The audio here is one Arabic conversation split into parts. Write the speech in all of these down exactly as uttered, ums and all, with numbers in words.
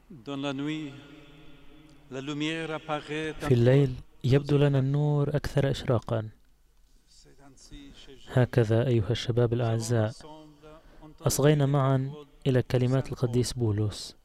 في الليل يبدو لنا النور أكثر إشراقا. هكذا أيها الشباب الأعزاء أصغينا معا إلى كلمات القديس بولس،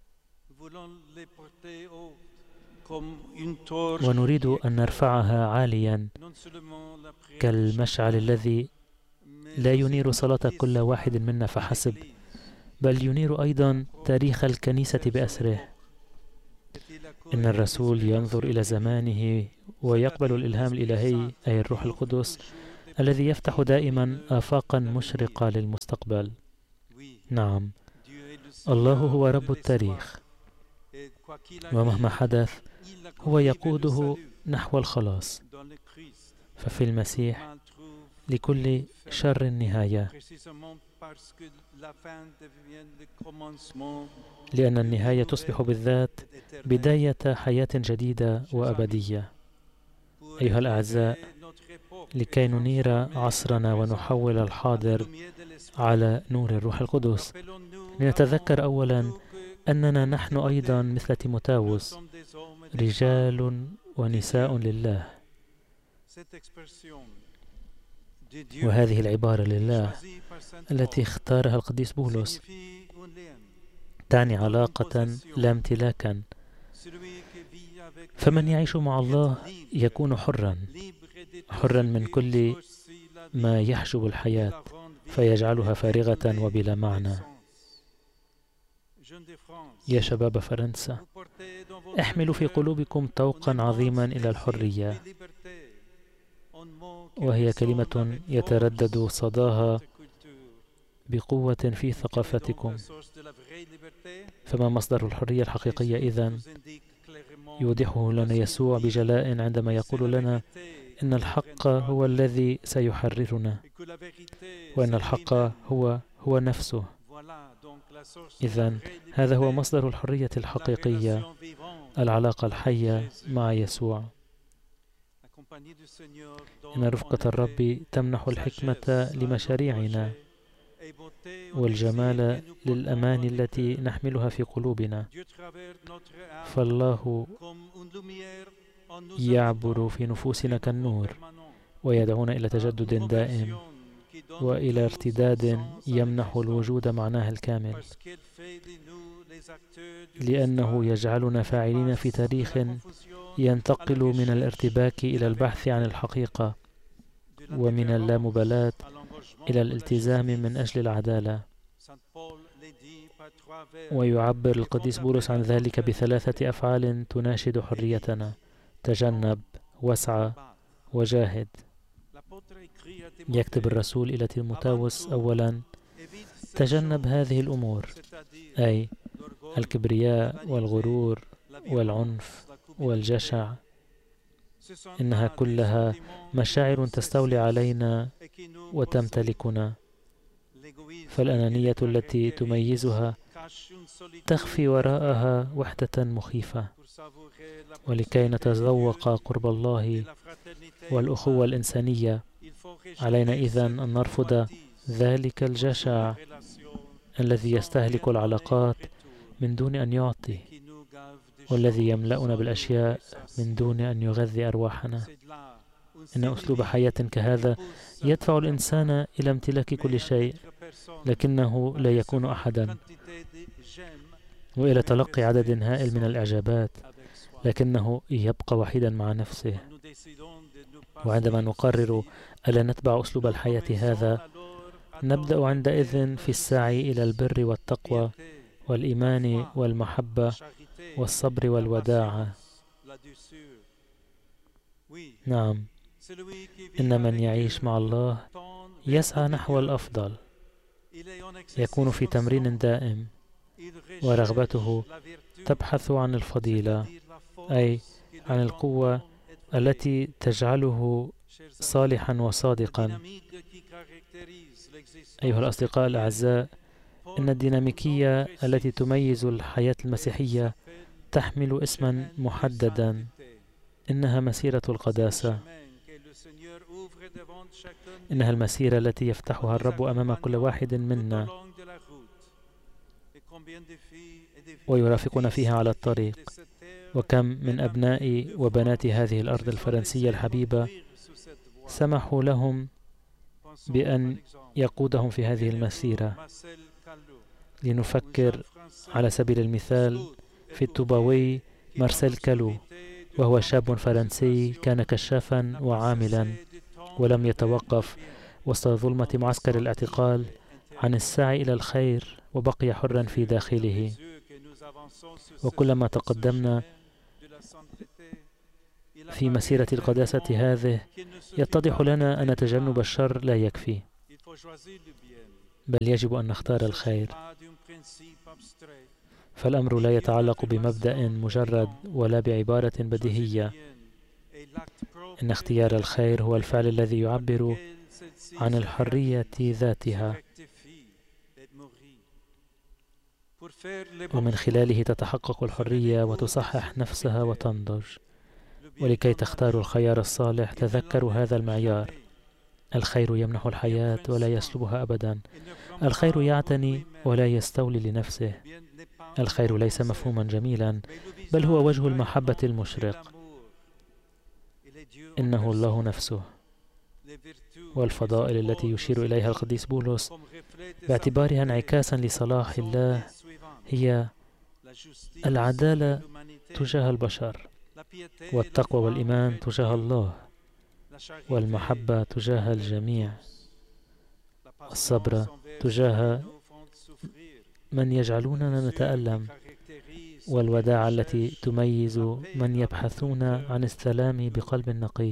ونريد أن نرفعها عاليا كالمشعل الذي لا ينير صلاة كل واحد منا فحسب، بل ينير أيضا تاريخ الكنيسة بأسره. إن الرسول ينظر إلى زمانه ويقبل الإلهام الإلهي، أي الروح القدس الذي يفتح دائما آفاقا مشرقة للمستقبل. نعم، الله هو رب التاريخ، ومهما حدث هو يقوده نحو الخلاص، ففي المسيح لكل شر نهاية، لأن النهاية تصبح بالذات بداية حياة جديدة وأبدية. أيها الأعزاء، لكي ننير عصرنا ونحول الحاضر على نور الروح القدس، لنتذكر أولا أننا نحن أيضا مثل تيموثاوس رجال ونساء لله. وهذه العبارة لله التي اختارها القديس بولس تعني علاقة لا امتلاكا، فمن يعيش مع الله يكون حرا حرا من كل ما يحجب الحياة فيجعلها فارغة وبلا معنى. يا شباب فرنسا، احملوا في قلوبكم طوقا عظيما إلى الحرية، وهي كلمة يتردد صداها بقوة في ثقافتكم. فما مصدر الحرية الحقيقية إذن؟ يوضحه لنا يسوع بجلاء عندما يقول لنا إن الحق هو الذي سيحررنا، وإن الحق هو هو نفسه. إذن هذا هو مصدر الحرية الحقيقية، العلاقة الحية مع يسوع. إن رفقة الرب تمنح الحكمة لمشاريعنا والجمال للأماني التي نحملها في قلوبنا، فالله يعبر في نفوسنا كالنور ويدعونا إلى تجدد دائم وإلى ارتداد يمنح الوجود معناه الكامل، لأنه يجعلنا فاعلين في تاريخ ينتقل من الارتباك إلى البحث عن الحقيقة، ومن اللامبالاة إلى الالتزام من أجل العدالة. ويعبر القديس بولس عن ذلك بثلاثة أفعال تناشد حريتنا: تجنب، واسعى، وجاهد. يكتب الرسول إلى تيموثاوس أولا: تجنب هذه الأمور، أي الكبرياء والغرور والعنف والجشع، إنها كلها مشاعر تستولي علينا وتمتلكنا، فالأنانية التي تميزها تخفي وراءها وحدة مخيفة. ولكي نتذوق قرب الله والأخوة الإنسانية، علينا إذن أن نرفض ذلك الجشع الذي يستهلك العلاقات من دون أن يعطي، والذي يملأنا بالأشياء من دون أن يغذي أرواحنا. إن أسلوب حياة كهذا يدفع الإنسان إلى امتلاك كل شيء، لكنه لا يكون أحدا، وإلى تلقي عدد هائل من الإعجابات، لكنه يبقى وحيدا مع نفسه. وعندما نقرر ألا نتبع أسلوب الحياة هذا، نبدأ عندئذ في السعي إلى البر والتقوى والإيمان والمحبة والصبر والوداعة. نعم، إن من يعيش مع الله يسعى نحو الأفضل، يكون في تمرين دائم، ورغبته تبحث عن الفضيلة، أي عن القوة التي تجعله صالحا وصادقا. أيها الأصدقاء الأعزاء، إن الديناميكية التي تميز الحياة المسيحية تحمل اسما محددا، إنها مسيرة القداسة. إنها المسيرة التي يفتحها الرب أمام كل واحد منا، ويرافقنا فيها على الطريق. وكم من أبناء وبنات هذه الأرض الفرنسية الحبيبة سمحوا لهم بأن يقودهم في هذه المسيرة. لنفكر على سبيل المثال في الطوباوي مارسيل كالو، وهو شاب فرنسي كان كشافا وعاملا، ولم يتوقف وسط ظلمة معسكر الاعتقال عن السعي إلى الخير، وبقي حرا في داخله. وكلما تقدمنا في مسيرة القداسة هذه يتضح لنا أن تجنب الشر لا يكفي، بل يجب أن نختار الخير. فالأمر لا يتعلق بمبدأ مجرد ولا بعبارة بديهية. إن اختيار الخير هو الفعل الذي يعبر عن الحرية ذاتها، ومن خلاله تتحقق الحرية وتصحح نفسها وتنضج. ولكي تختاروا الخيار الصالح تذكروا هذا المعيار: الخير يمنح الحياة ولا يسلبها أبدا. الخير يعتني ولا يستولي لنفسه. الخير ليس مفهوما جميلا، بل هو وجه المحبة المشرق. إنه الله نفسه. والفضائل التي يشير إليها القديس بولس باعتبارها انعكاسا لصلاح الله هي العدالة تجاه البشر، والتقوى والإيمان تجاه الله، والمحبة تجاه الجميع، والصبر تجاه من يجعلوننا نتألم، والوداعة التي تميز من يبحثون عن السلام بقلب نقي.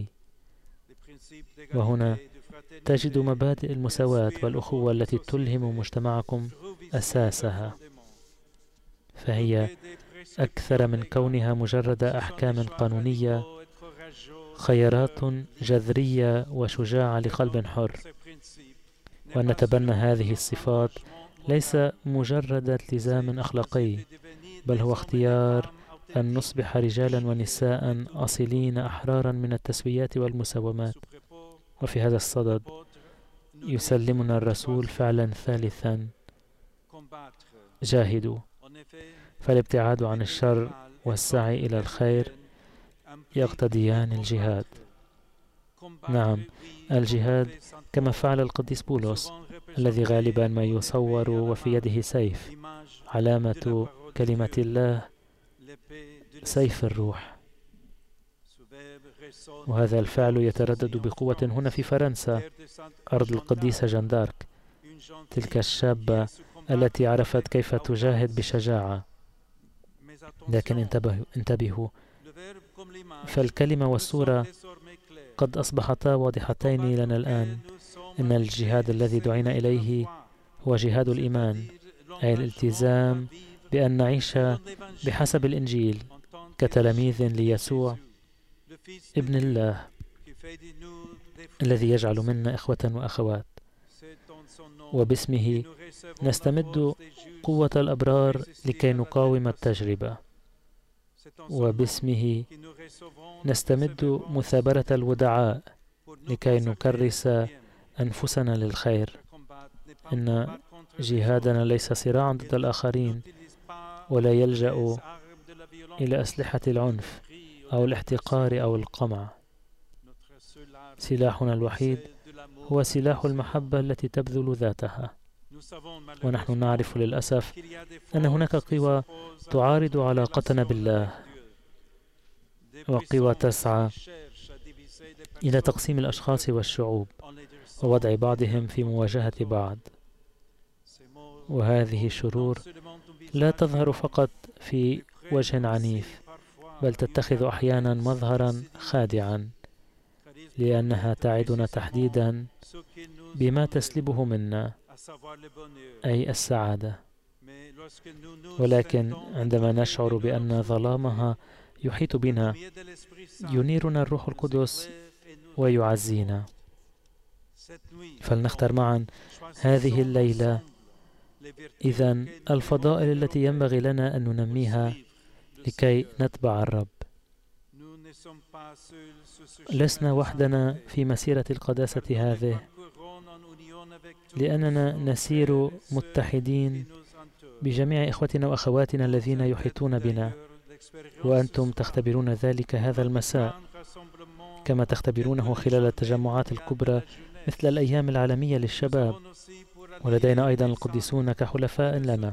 وهنا تجد مبادئ المساواة والأخوة التي تلهم مجتمعكم أساسها، فهي أكثر من كونها مجرد أحكام قانونية، خيارات جذرية وشجاعة لقلب حر. وأن نتبنى هذه الصفات ليس مجرد التزام أخلاقي، بل هو اختيار أن نصبح رجالا ونساء أصيلين أحرارا من التسويات والمساومات. وفي هذا الصدد يسلمنا الرسول فعلا ثالثا: جاهدوا. فالابتعاد عن الشر والسعي إلى الخير يقتضيان الجهاد. نعم، الجهاد كما فعل القديس بولس، الذي غالبا ما يصور وفي يده سيف، علامة كلمة الله سيف الروح. وهذا الفعل يتردد بقوة هنا في فرنسا، أرض القديسة جان دارك، تلك الشابة التي عرفت كيف تجاهد بشجاعة. لكن انتبهوا, انتبهوا فالكلمة والصورة قد أصبحتا واضحتين لنا الآن. إن الجهاد الذي دعينا إليه هو جهاد الإيمان، أي الالتزام بأن نعيش بحسب الإنجيل كتلاميذ ليسوع ابن الله، الذي يجعل منا إخوة وأخوات. وباسمه نستمد قوة الأبرار لكي نقاوم التجربة، وباسمه نستمد مثابرة الودعاء لكي نكرس أنفسنا للخير. إن جهادنا ليس صراعا ضد الآخرين، ولا يلجأ إلى أسلحة العنف أو الاحتقار أو القمع. سلاحنا الوحيد هو سلاح المحبة التي تبذل ذاتها. ونحن نعرف للأسف أن هناك قوى تعارض علاقتنا بالله، وقوى تسعى إلى تقسيم الأشخاص والشعوب ووضع بعضهم في مواجهة بعض. وهذه الشرور لا تظهر فقط في وجه عنيف، بل تتخذ أحيانا مظهرا خادعا، لأنها تعدنا تحديدا بما تسلبه منا، أي السعادة. ولكن عندما نشعر بأن ظلامها يحيط بنا، ينيرنا الروح القدس ويعزينا. فلنختر معا هذه الليلة إذن الفضائل التي ينبغي لنا أن ننميها لكي نتبع الرب. لسنا وحدنا في مسيرة القداسة هذه، لأننا نسير متحدين بجميع إخوتنا وأخواتنا الذين يحيطون بنا، وأنتم تختبرون ذلك هذا المساء كما تختبرونه خلال التجمعات الكبرى مثل الأيام العالمية للشباب. ولدينا أيضا القديسون كحلفاء لنا،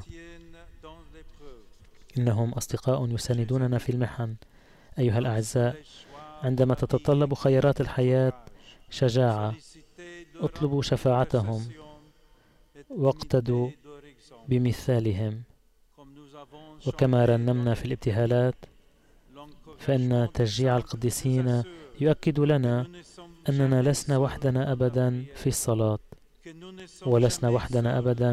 إنهم أصدقاء يساندوننا في المحن. أيها الأعزاء، عندما تتطلب خيارات الحياة شجاعة، اطلبوا شفاعتهم واقتدوا بمثالهم. وكما رنمنا في الابتهالات، فإن تشجيع القديسين يؤكد لنا أننا لسنا وحدنا أبدا في الصلاة، ولسنا وحدنا أبدا